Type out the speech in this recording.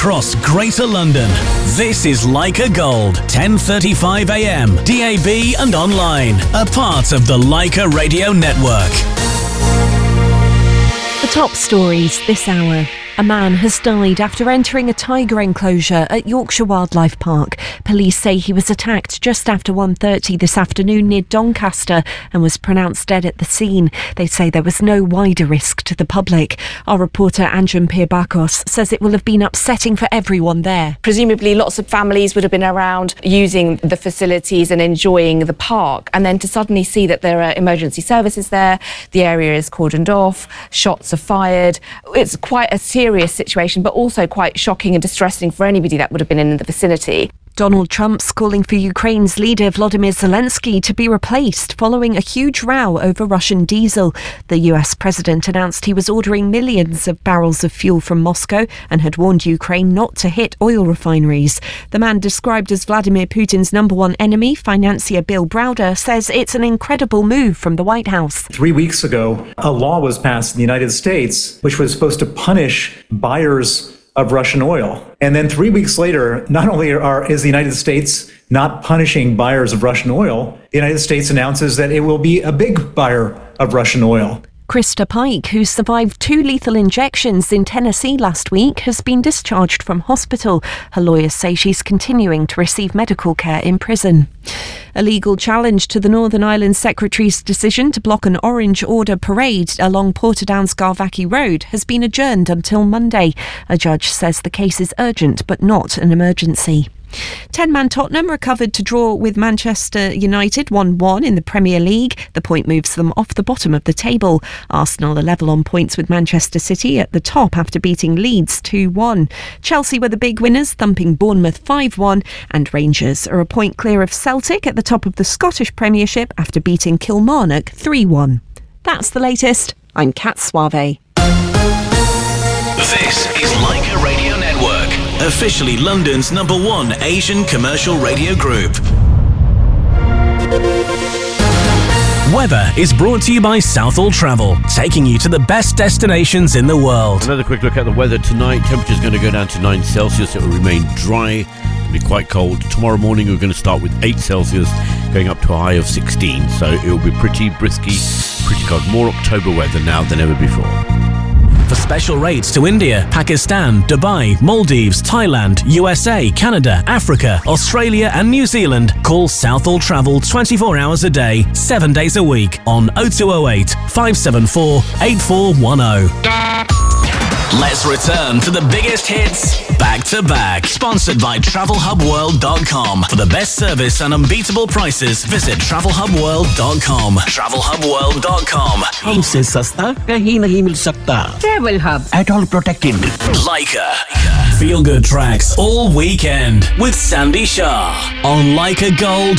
across Greater London. This is Leica Gold, 10:35 a.m, DAB and online. A part of the Leica Radio Network. The top stories this hour. A man has died after entering a tiger enclosure at Yorkshire Wildlife Park. Police say he was attacked just after 1:30 this afternoon near Doncaster and was pronounced dead at the scene. They say there was no wider risk to the public. Our reporter Anjan Pirbakos says it will have been upsetting for everyone there. Presumably lots of families would have been around using the facilities and enjoying the park, and then to suddenly see that there are emergency services there, the area is cordoned off, shots are fired. It's quite a serious situation, but also quite shocking and distressing for anybody that would have been in the vicinity. Donald Trump's calling for Ukraine's leader Volodymyr Zelensky to be replaced following a huge row over Russian diesel. The US president announced he was ordering millions of barrels of fuel from Moscow and had warned Ukraine not to hit oil refineries. The man described as Vladimir Putin's number one enemy, financier Bill Browder, says it's an incredible move from the White House. 3 weeks ago, a law was passed in the United States which was supposed to punish buyers of Russian oil. And then 3 weeks later, not only is the United States not punishing buyers of Russian oil, the United States announces that it will be a big buyer of Russian oil. Krista Pike, who survived 2 lethal injections in Tennessee last week, has been discharged from hospital. Her lawyers say she's continuing to receive medical care in prison. A legal challenge to the Northern Ireland Secretary's decision to block an Orange Order parade along Portadown Scarvackie Road has been adjourned until Monday. A judge says the case is urgent but not an emergency. 10-man Tottenham recovered to draw with Manchester United 1-1 in the Premier League. The point moves them off the bottom of the table. Arsenal are level on points with Manchester City at the top after beating Leeds 2-1. Chelsea were the big winners, thumping Bournemouth 5-1, and Rangers are a point clear of Celtic at the top of the Scottish Premiership after beating Kilmarnock 3-1. That's the latest. I'm Kat Suave. This is Leica Radio Network, officially London's number one Asian commercial radio group. Weather is brought to you by Southall Travel, taking you to the best destinations in the world. Another quick look at the weather tonight. Temperature's going to go down to 9 Celsius. It will remain dry. It'll be quite cold. Tomorrow morning we're going to start with 8 Celsius, going up to a high of 16. So it will be pretty brisky, pretty cold. More October weather now than ever before. For special rates to India, Pakistan, Dubai, Maldives, Thailand, USA, Canada, Africa, Australia and New Zealand, call Southall Travel 24 hours a day, 7 days a week on 0208 574 8410. Let's return to the biggest hits back to back. Sponsored by TravelHubWorld.com. For the best service and unbeatable prices, visit TravelHubWorld.com. TravelHubWorld.com. हमसे सस्ता कहीं नहीं मिल सकता. Travel Hub. At all protected. Leica. Feel good tracks all weekend with Sandy Shah on Leica Gold.